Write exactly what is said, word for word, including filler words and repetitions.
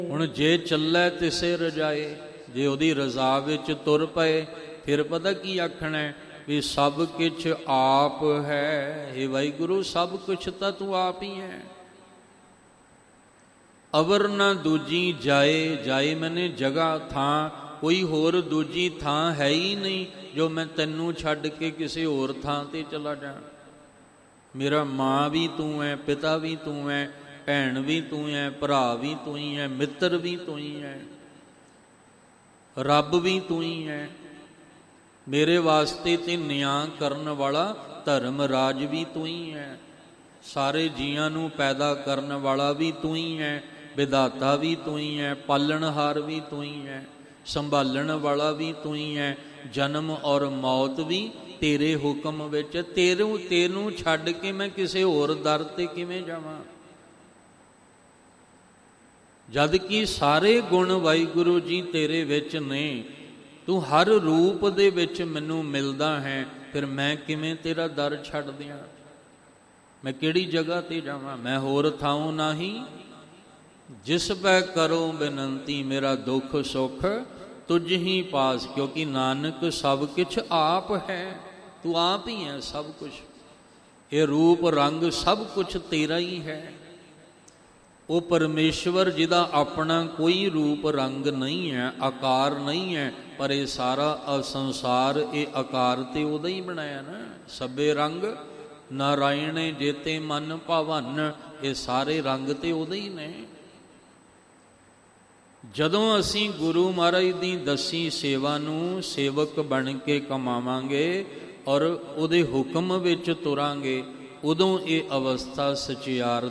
ਹੁਣ ਜੇ ਚੱਲੇ ਤਿਸੇ ਰਜਾਏ, ਜੇ ਉਹਦੀ ਰਜ਼ਾ ਵਿੱਚ ਤੁਰ ਪਏ, ਫਿਰ ਪਤਾ ਕੀ ਆਖਣਾ ਵੀ ਸਭ ਕੁਛ ਆਪ ਹੈ। ਇਹ ਵਾਹਿਗੁਰੂ ਸਭ ਕੁਛ ਤਾਂ ਤੂੰ ਆਪ ਹੀ ਹੈ। ਅਵਰ ਨਾ ਦੂਜੀ ਜਾਏ, ਜਾਏ ਮੈਨੇ ਜਗ੍ਹਾ ਥਾਂ, ਕੋਈ ਹੋਰ ਦੂਜੀ ਥਾਂ ਹੈ ਹੀ ਨਹੀਂ ਜੋ ਮੈਂ ਤੈਨੂੰ ਛੱਡ ਕੇ ਕਿਸੇ ਹੋਰ ਥਾਂ ਤੇ ਚਲਾ ਜਾ। ਮੇਰਾ ਮਾਂ ਵੀ ਤੂੰ ਹੈ, ਪਿਤਾ ਵੀ ਤੂੰ ਹੈ, ਭੈਣ ਵੀ ਤੂੰ ਹੈ, ਭਰਾ ਵੀ ਤੂੰ ਹੀ ਹੈ, ਮਿੱਤਰ ਵੀ ਤੂੰ ਹੀ ਹੈ, ਰੱਬ ਵੀ ਤੂੰ ਹੀ ਹੈ। ਮੇਰੇ ਵਾਸਤੇ ਤੇ ਨਿਆਂ ਕਰਨ ਵਾਲਾ ਧਰਮ ਰਾਜ ਵੀ ਤੂੰ ਹੀ ਹੈ। ਸਾਰੇ ਜੀਆਂ ਨੂੰ ਪੈਦਾ ਕਰਨ ਵਾਲਾ ਵੀ ਤੂੰ ਹੀ ਹੈ, ਵਿਧਾਤਾ ਵੀ ਤੂੰ ਹੀ ਹੈ, ਪਾਲਣਹਾਰ ਵੀ ਤੂੰ ਹੀ ਹੈ, ਸੰਭਾਲਣ ਵਾਲਾ ਵੀ ਤੂੰ ਹੀ ਹੈ। ਜਨਮ ਔਰ ਮੌਤ ਵੀ ਤੇਰੇ ਹੁਕਮ ਵਿੱਚ। ਤੇਰੂ ਤੈਨੂੰ ਛੱਡ ਕੇ ਮੈਂ ਕਿਸੇ ਹੋਰ ਦਰ ਤੇ ਕਿਵੇਂ ਜਾਵਾਂ, ਜਦ ਕਿ ਸਾਰੇ ਗੁਣ ਵਾਹਿਗੁਰੂ ਜੀ ਤੇਰੇ ਵਿੱਚ ਨੇ। ਤੂੰ ਹਰ ਰੂਪ ਦੇ ਵਿੱਚ ਮੈਨੂੰ ਮਿਲਦਾ ਹੈ, ਫਿਰ ਮੈਂ ਕਿਵੇਂ ਤੇਰਾ ਦਰ ਛੱਡ ਦਿਆਂ? ਮੈਂ ਕਿਹੜੀ ਜਗ੍ਹਾ ਤੇ ਜਾਵਾਂ? ਮੈਂ ਹੋਰ ਥਾਉ ਨਹੀਂ। ਜਿਸ ਪੈ ਕਰੋ ਬੇਨੰਤੀ, ਮੇਰਾ ਦੁੱਖ ਸੁੱਖ ਤੁਝ ਹੀ ਪਾਸ। ਕਿਉਂਕਿ ਨਾਨਕ ਸਭ ਕੁਛ ਆਪ ਹੈ, ਤੂੰ ਆਪ ਹੀ ਹੈ ਸਭ ਕੁਛ। ਇਹ ਰੂਪ ਰੰਗ ਸਭ ਕੁਛ ਤੇਰਾ ਹੀ ਹੈ। ਉਹ ਪਰਮੇਸ਼ਵਰ ਜਿਹਦਾ ਆਪਣਾ ਕੋਈ ਰੂਪ ਰੰਗ ਨਹੀਂ ਹੈ, ਆਕਾਰ ਨਹੀਂ ਹੈ, ਪਰ ਇਹ ਸਾਰਾ ਸੰਸਾਰ ਇਹ ਆਕਾਰ ਤੇ ਉਹਦਾ ਹੀ ਬਣਾਇਆ ਨਾ। ਸਭੇ ਰੰਗ ਨਾਰਾਇਣੇ ਜੇਤੇ ਮਨ ਭਾਵਨ, ਇਹ ਸਾਰੇ ਰੰਗ ਤੇ ਉਹਦੇ ਹੀ ਨੇ। ਜਦੋਂ ਅਸੀਂ ਗੁਰੂ ਮਹਾਰਾਜ ਦੀ ਦੱਸੀ ਸੇਵਾ ਨੂੰ ਸੇਵਕ ਬਣ ਕੇ ਕਮਾਵਾਂਗੇ ਔਰ ਉਹਦੇ ਹੁਕਮ ਵਿੱਚ ਤੁਰਾਂਗੇ, ਉਦੋਂ ਇਹ ਅਵਸਥਾ ਸਚਿਆਰ